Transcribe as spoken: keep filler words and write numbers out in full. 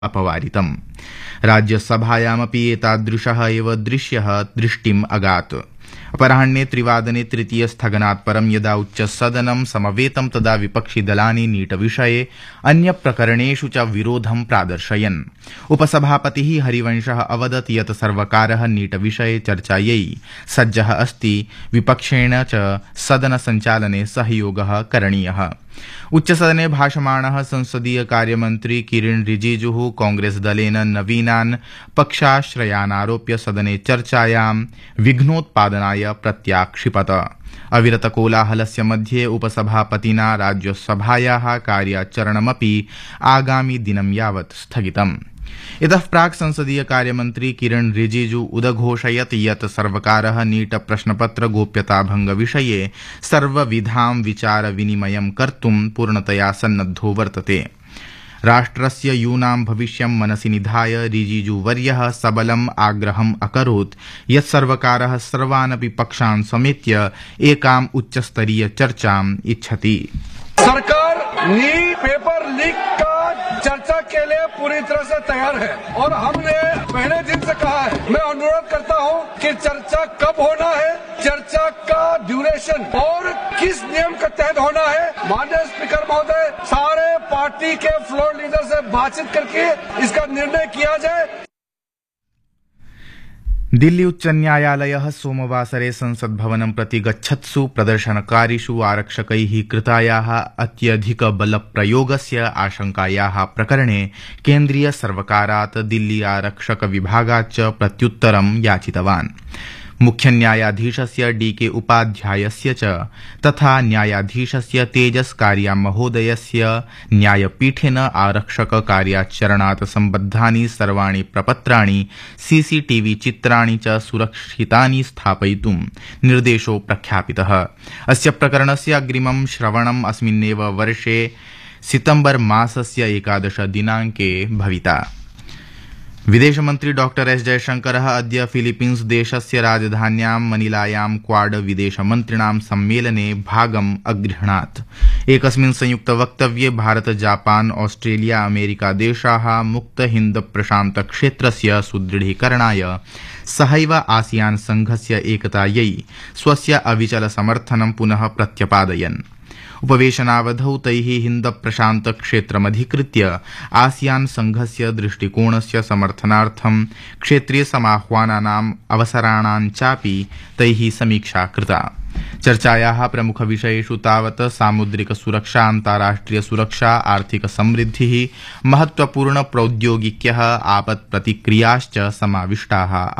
अपवारितम्। राज्यसभायामपि एतादृशः एव दृश्यः दृष्टिम् अगात्। अपराह्णे त्रिवादने तृतीय स्थगनात् परं यदा उच्चसदनं समवेतं तदा विपक्षिदलानि नीटविषये अन्यप्रकरणेषु च विरोधं प्रादर्शयन्। उपसभापतिः हरिवंशः अवदत् यत् सर्वकारः नीटविषये चर्चायै सज्जः अस्ति, विपक्षेण च सदनसञ्चालने सहयोगः करणीयः। उच्चसदने भाषमाणः संसदीय कार्यमन्त्री किरेन रिजिजुः कांग्रेसदलेन नवीनान् पक्षाश्रयान् आरोप्य सदने चर्चायां विघ्नोत्पादनाय प्रत्याक्षिपत। अविरतकोलाहलस्य मध्ये उपसभापतिना राज्यसभायाः कार्याचरणमपि आगामि दिनं यावत् स्थगितम्। इतः प्राक् संसदीय कार्यमन्त्री किरेन रिजिजु उदघोषयत् यत् सर्वकारः नीट प्रश्नपत्र गोप्यताभंग विषये सर्वविधां विचारविनिमयं कर्तुं पूर्णतया सन्नद्धो वर्तते। राष्ट्रस्य यूनां भविष्यं मनसि निधाय रिजिजुवर्यः सबलम् आग्रहम् अकरोत् यत् सर्वकारः सर्वानपि पक्षान् समेत्य एकाम् उच्चस्तरीय चर्चाम् इच्छति। सरकार नीट पेपर लीक का चर्चा के लिए पूरी तरह से तैयार है और हमने पहले दिन से कहा है, मैं अनुरोध करता हूं कि चर्चा कब होना है, चर्चा का ड्यूरेशन और किस नियम के तहत होना है। माननीय स्पीकर महोदय, सारे पार्टी के फ्लोर लीडर से बातचीत करके इसका निर्णय किया जाए। दिल्ली उच्च न्यायालयः सोमवासरे संसद भवनं प्रति गच्छत्सु प्रदर्शनकारिषु आरक्षकैः कृतायाः अत्यधिक बलप्रयोगस्य आशंकायाः प्रकरणे केन्द्रीय सर्वकारात् दिल्ली आरक्षक विभागात् च प्रत्युत्तरं याचितवान्। मुख्य न्यायाधीशस्य डी के उपाध्यायस्य च तथा न्यायाधीशस्य तेजस कार्या महोदयस्य न्यायपीठेन आरक्षक कार्याचरणात् सम्बद्धानि सर्वाणि प्रपत्राणि सीसीटीवी चित्राणि च सुरक्षितानि स्थापयितुं निर्देशो प्रख्यापितः। अस्य प्रकरणस्य अग्रिमं श्रवणम् अस्मिन्नेव वर्षे सितम्बर मासस्य एकादश दिनाङ्के भविता। विदेशमन्त्री डॉक्टर एस जयशंकरः अद्य फिलीपीन्स देशस्य राजधान्यां मनिलायां क्वाड विदेशमन्त्रिणां सम्मेलने भागम् अगृह्णात्। एकस्मिन् संयुक्तवक्तव्ये भारत जापान ऑस्ट्रेलिया अमेरिका देशाः मुक्त हिन्द प्रशान्त क्षेत्रस्य सुदृढीकरणाय सहैव आसियान संघस्य एकतायै स्वस्य अविचल समर्थनं पुनः प्रत्यपादयन्। उपवेशनावधौ तैः हिन्द प्रशान्त क्षेत्रमधिकृत्य आसियान संघस्य दृष्टिकोणस्य समर्थनार्थं क्षेत्रीय समाह्वानानाम् अवसराणां चापि तैः समीक्षा कृता। चर्चायाः प्रमुखविषयेषु तावत् सामुद्रिक सुरक्षा, अन्ताराष्ट्रिय सुरक्षा, आर्थिक समृद्धिः, महत्वपूर्ण प्रौद्योगिक्यः, आपत्प्रतिक्रियाश्च समाविष्टाः।